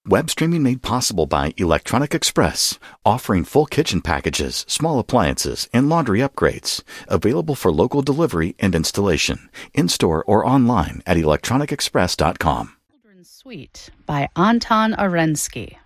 Web streaming made possible by Electronic Express, offering full kitchen packages, small appliances, and laundry upgrades. Available for local delivery and installation, in-store or online at electronicexpress.com. Children's Suite by Anton Arensky.